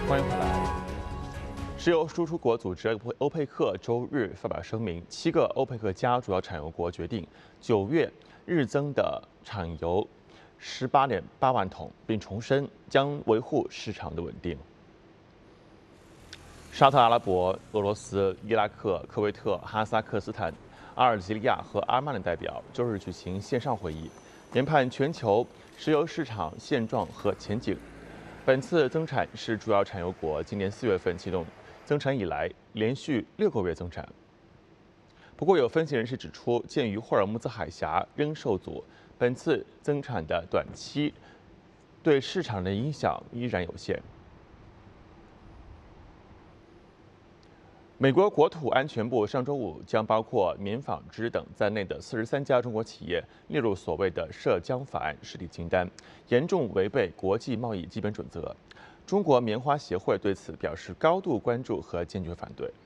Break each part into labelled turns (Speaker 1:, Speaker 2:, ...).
Speaker 1: 欢迎回来。石油输出国组织欧佩克周日发表声明，7个欧佩克加主要产油国决定9月日增的产油18.8万桶，并重申将维护市场的稳定。沙特阿拉伯、俄罗斯、伊拉克、科威特、哈萨克斯坦、阿尔及利亚和阿曼的代表周日举行线上会议，研判全球石油市场现状和前景。本次增产是主要产油国今年4月份启动增产以来连续6个月增产。不过，有分析人士指出，鉴于霍尔木兹海峡仍受阻，本次增产的短期对市场的影响依然有限。美国国土安全部上周五将包括棉纺织等在内的43家中国企业列入所谓的涉疆法案实体清单，严重违背国际贸易基本准则。中国棉花协会对此表示高度关注和坚决反对。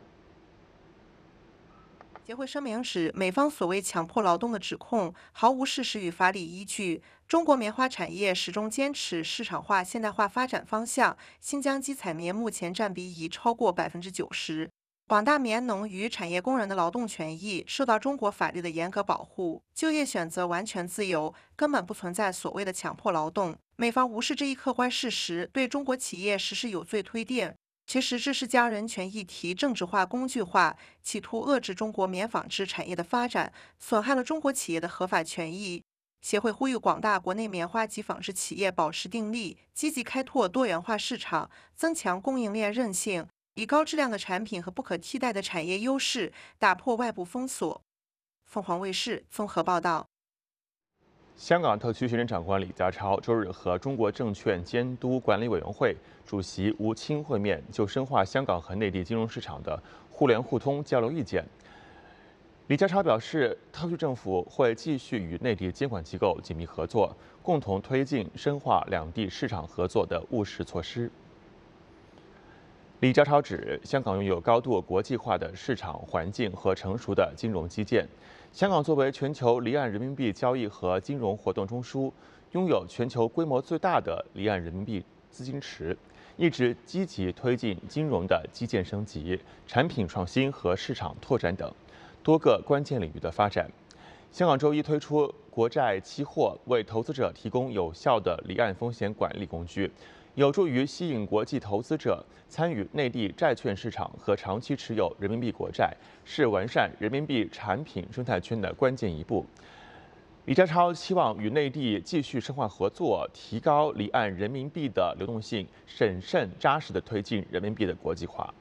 Speaker 2: 协会声明指，美方所谓强迫劳动的指控毫无事实与法理依据。中国棉花产业始终坚持市场化、现代化发展方向，新疆基采棉目前占比已超过90%。广大棉农与产业工人的劳动权益受到中国法律的严格保护，就业选择完全自由，根本不存在所谓的强迫劳动。美方无视这一客观事实，对中国企业实施有罪推定。其实这是将人权议题政治化、工具化，企图遏制中国棉纺织产业的发展，损害了中国企业的合法权益。协会呼吁广大国内棉花及纺织企业保持定力，积极开拓多元化市场，增强供应链韧性，以高质量的产品和不可替代的产业优势打破外部封锁。凤凰卫视综合报道。
Speaker 1: 香港特区行政长官李家超周日和中国证券监督管理委员会主席吴清会面，就深化香港和内地金融市场的互联互通交流意见。李家超表示，特区政府会继续与内地监管机构紧密合作，共同推进深化两地市场合作的务实措施。李家超指，香港拥有高度国际化的市场环境和成熟的金融基建。香港作为全球离岸人民币交易和金融活动中枢，拥有全球规模最大的离岸人民币资金池，一直积极推进金融的基建升级、产品创新和市场拓展等多个关键领域的发展。香港周一推出国债期货，为投资者提供有效的离岸风险管理工具，有助于吸引国际投资者参与内地债券市场和长期持有人民币国债，是完善人民币产品生态圈的关键一步。李家超期望与内地继续深化合作，提高离岸人民币的流动性，审慎扎实地推进人民币的国际化。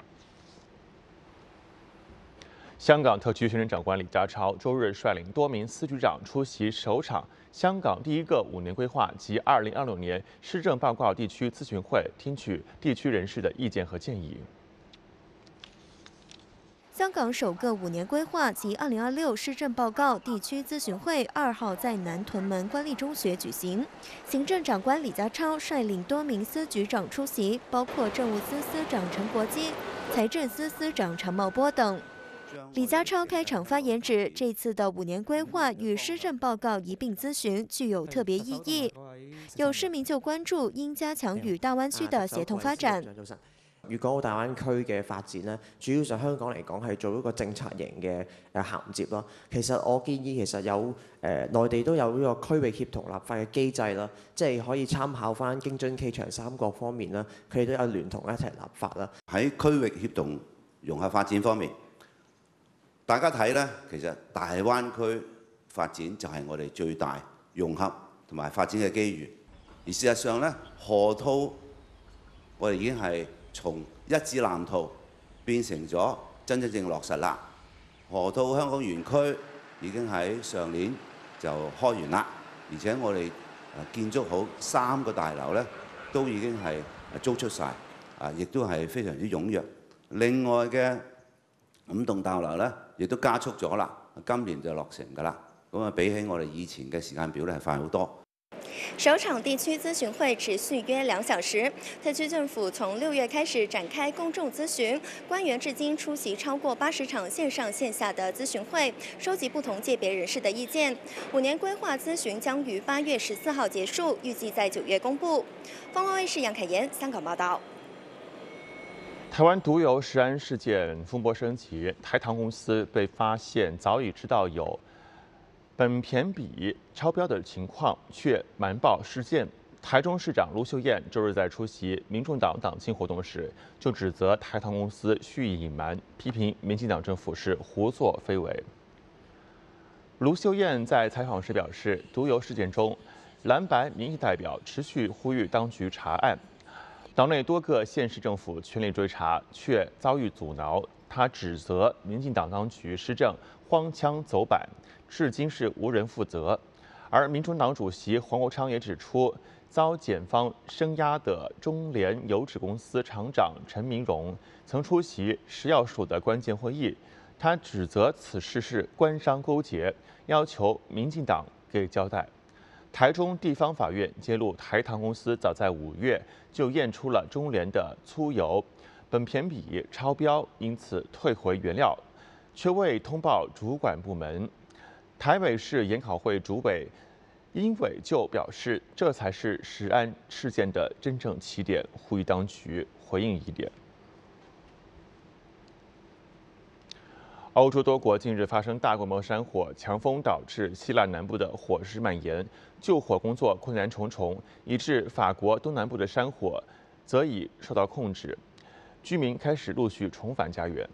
Speaker 1: 香港特区行政长官李家超周日率领多名司局长出席首场香港第1个5年规划及2026年施政报告地区咨询会，听取地区人士的意见和建议。
Speaker 3: 香港首个5年规划及2026施政报告地区咨询会2号在南屯门官立中学举行，行政长官李家超率领多名司局长出席，包括政务司司长陈国基、财政司司长常茂波等。李家超开场发言指，这次的5年规划与施政报告一并咨询，具有特别意義。有市民就關注應加強與大灣區的協同發展。
Speaker 4: 粵港澳大灣區嘅發展咧，主要上香港嚟講係做一個政策型嘅銜接咯。其實我建議其實有內地都有呢個區域協同立法嘅機制啦，即係可以參考翻京津冀長三角方面啦，佢哋都有聯同一齊立法啦。
Speaker 5: 喺區域協同融合發展方面。大家睇咧，其實大灣區發展就係我哋最大融合同埋發展嘅機遇。而事實上咧，河套我哋已經係從一紙藍圖變成咗真正落實啦。河套香港園區已經喺上年就開完啦，而且我哋建築好3個大樓咧，都已經係租出晒，亦都係非常之踴躍。另外嘅5棟大樓咧，亦都加速咗啦，今年就落成㗎啦。咁啊，比起我哋以前嘅時間表咧，係快好多。
Speaker 3: 首场地区咨询会持续约2小时，特区政府从6月开始展开公众咨询，官员至今出席超过80场线上线下的咨询会，收集不同界别人士的意见。5年规划咨询将于8月14号结束，预计在9月公布。凤凰卫视杨凯妍香港报道。
Speaker 1: 台湾独有食安事件风波升级，台糖公司被发现早已知道有苯醛比超标的情况，却瞒报事件。台中市长卢秀燕周日在出席民众党党庆活动时，就指责台糖公司蓄意隐瞒，批评民进党政府是胡作非为。卢秀燕在采访时表示，独有事件中，蓝白民意代表持续呼吁当局查案。党内多个县市政府全力追查，却遭遇阻挠。他指责民进党当局施政荒腔走板，至今是无人负责。而民众党主席黄国昌也指出，遭检方声押的中联油脂公司厂长陈明荣曾出席食药署的关键会议，他指责此事是官商勾结，要求民进党给交代。台中地方法院揭露，台糖公司早在5月就验出了中联的粗油苯醛比超标，因此退回原料，却未通报主管部门。台北市研考会主委殷伟就表示，这才是食安事件的真正起点，呼吁当局回应疑点。欧洲多国近日发生大规模山火，强风导致希腊南部的火势蔓延，救火工作困难重重，以致法国东南部的山火则已受到控制，居民开始陆续重返家园。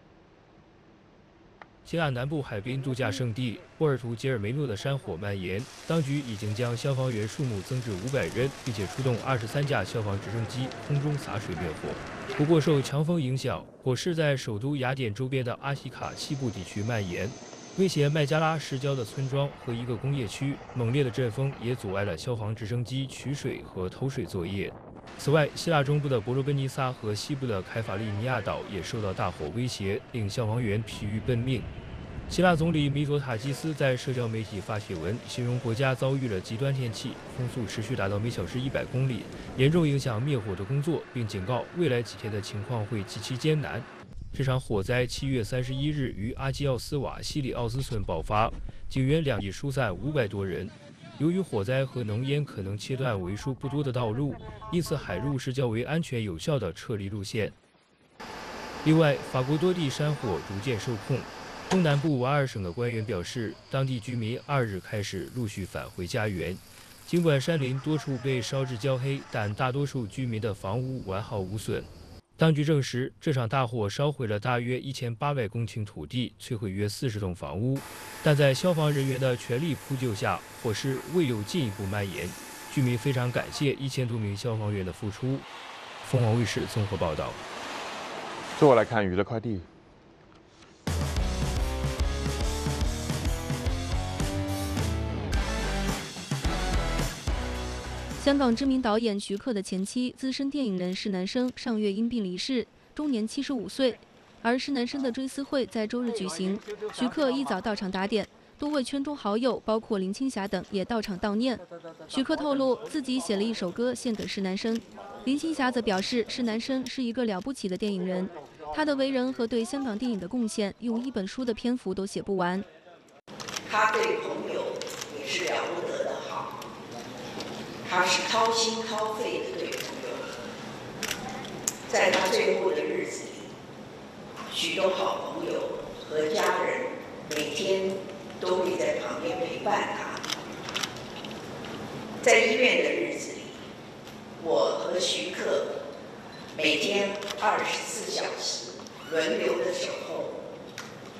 Speaker 6: 希腊南部海滨度假胜地波尔图吉尔梅诺的山火蔓延，当局已经将消防员数目增至500人，并且出动23架消防直升机空中洒水灭火。不过，受强风影响，火势在首都雅典周边的阿西卡西部地区蔓延，威胁麦加拉市郊的村庄和一个工业区。猛烈的阵风也阻碍了消防直升机取水和投水作业。此外，希腊中部的伯罗奔尼撒和西部的凯法利尼亚岛也受到大火威胁，令消防员疲于奔命。希腊总理米佐塔基斯在社交媒体发帖文，形容国家遭遇了极端天气，风速持续达到每小时100公里，严重影响灭火的工作，并警告未来几天的情况会极其艰难。这场火灾7月31日于阿基奥斯瓦西里奥斯村爆发，警员2已疏散500多人。由于火灾和浓烟可能切断为数不多的道路，因此海路是较为安全有效的撤离路线。另外，法国多地山火逐渐受控。东南部瓦尔省的官员表示，当地居民2日开始陆续返回家园。尽管山林多处被烧至焦黑，但大多数居民的房屋完好无损。当局证实，这场大火烧毁了大约1800公顷土地，摧毁约40栋房屋。但在消防人员的全力扑救下，火势未有进一步蔓延。居民非常感谢1000多名消防员的付出。凤凰卫视综合报道。
Speaker 1: 最后来看娱乐快递。
Speaker 7: 香港知名导演徐克的前妻、资深电影人施南生上月因病离世，终年75岁。而施南生的追思会在周日举行，徐克一早到场打点，多位圈中好友，包括林青霞等，也到场悼念。徐克透露自己写了一首歌献给施南生，林青霞则表示施南生是一个了不起的电影人，他的为人和对香港电影的贡献，用1本书的篇幅都写不完。
Speaker 8: 他对朋友也是了不得的好。他是掏心掏肺的对朋友，在他最后的日子里，许多好朋友和家人每天都会在旁边陪伴他。在医院的日子里，我和徐克每天24小时轮流的守候，